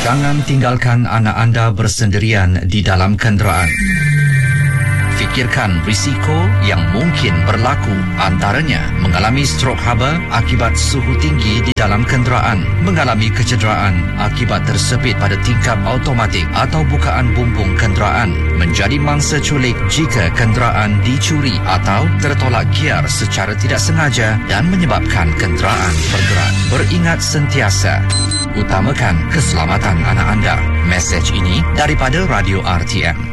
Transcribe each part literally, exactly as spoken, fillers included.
Jangan tinggalkan anak anda bersendirian di dalam kenderaan. Fikirkan risiko yang mungkin berlaku, antaranya mengalami strok haba akibat suhu tinggi di dalam kenderaan, mengalami kecederaan akibat tersepit pada tingkap automatik atau bukaan bumbung kenderaan, menjadi mangsa culik jika kenderaan dicuri atau tertolak giar secara tidak sengaja dan menyebabkan kenderaan bergerak. Beringat sentiasa, utamakan keselamatan anak anda. Mesej ini daripada Radio R T M.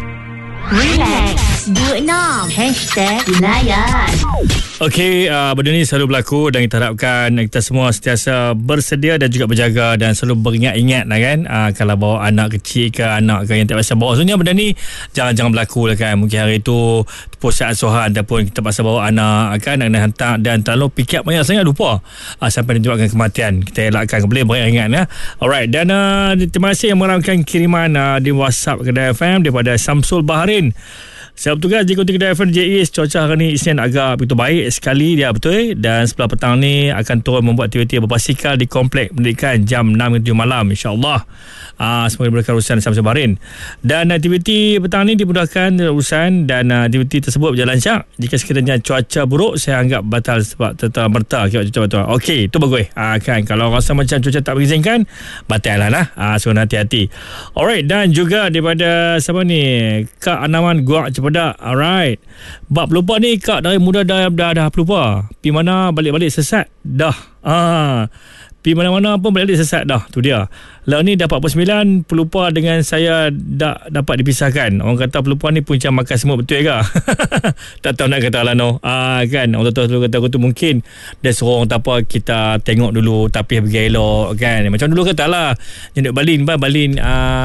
Relax dua enam Hashtag Layan. Okey, uh, benda ni selalu berlaku dan kita harapkan kita semua sentiasa bersedia dan juga berjaga dan selalu beringat-ingat lah kan, uh, kalau bawa anak kecil ke anak ke yang tak biasa bawa. Sebenarnya benda ni jangan-jangan berlaku lah kan. Mungkin hari tu pusat asuhan ataupun kita pasal bawa anak kan, nak hantar dan terlalu pick up banyak sangat lupa uh, sampai menyebabkan kematian. Kita elakkan, boleh beringat ya. Alright, dan uh, terima kasih yang meramaikan kiriman uh, di WhatsApp Kedah F M daripada Samsul Bahrain. Saya bertugas di Kota Kedah F M J I S. Cuaca hari ni Isnin agak begitu baik sekali dia betul, dan sebelah petang ni akan turun membuat aktiviti berbasikal di Komplek Pendidikan jam enam hingga tujuh malam insya-Allah. Ah, semoga diberikan urusan Samsul Bahrain. Dan aktiviti petang ni dimudahkan urusan dan uh, aktiviti tersebut berjalan lancar. Jika sekiranya cuaca buruk saya anggap batal sebab tetap merta kira cuaca betul. Okey, tu bagus. Ah, kan kalau rasa macam cuaca tak mengizinkan, batal lah lah. Ah, so hati-hati. Alright, dan juga daripada siapa ni? Kak Anaman Guak Cepedak. Alright. Bab pelupa ni Kak dari muda dah dah, dah pelupa. Pi mana balik-balik sesat dah. Ah. Pi mana-mana pun balik sesat dah. Tu dia. Lalu ni dah empat puluh sembilan, pelupa dengan saya tak dapat dipisahkan. Orang kata pelupa ni punca makan semut, betul ke? Tak tahu nak kata lah no. Ah, kan orang tua selalu kata aku tu mungkin dia suruh orang tak apa kita tengok dulu tapi pergi elok kan. Macam dulu kata lah nyeduk balin apa balin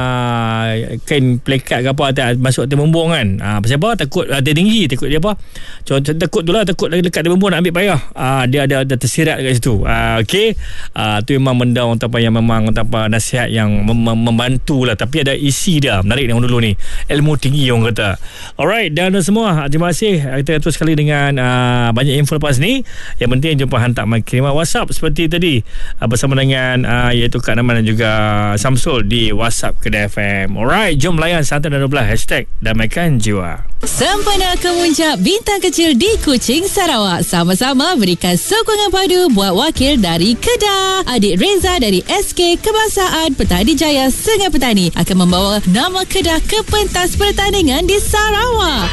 ah, kain plekat ke apa tak masuk atas bumbung kan. Ah, pasal apa? Takut ada tinggi, takut dia apa? Contoh takut tu lah, takut lagi dekat dia bumbung nak ambil payah. Ah, dia ada ada tersirat kat situ. Ah, okey. Ah, tu memang benda orang tak apa yang memang orang tak apa nasihat yang mem- membantu lah, tapi ada isi dia menarik yang dulu ni, ilmu tinggi orang kata. Alright, dan semua terima kasih. Kita terus sekali dengan uh, banyak info lepas ni. Yang penting jumpa hantar kiriman WhatsApp seperti tadi uh, bersama dengan uh, iaitu Kak Naman dan juga Samsul di WhatsApp Kedah F M. Alright, jom layan santai dan dua belas hashtag Damaikan Jiwa. Sempena kemuncak bintang kecil di Kuching, Sarawak. Sama-sama berikan sokongan padu buat wakil dari Kedah. Adik Reza dari S K Kebangsaan Petani Jaya Sungai Petani akan membawa nama Kedah ke pentas pertandingan di Sarawak.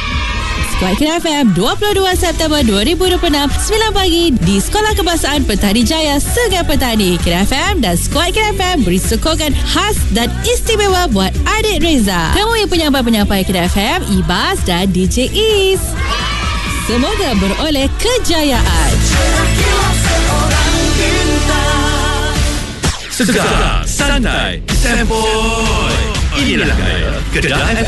Skuad Kedah F M dua puluh dua September dua ribu dua puluh enam sembilan pagi di Sekolah Kebangsaan Petani Jaya Sungai Petani. Kedah F M dan Skuad Kedah F M beri sokongan khas dan istimewa buat adik Reza. Temui penyampai-penyampai Kedah F M, Ibas dan D J Is. Semoga beroleh kejayaan. Segar, santai, sempoi. Inilah gaya Kedah F M.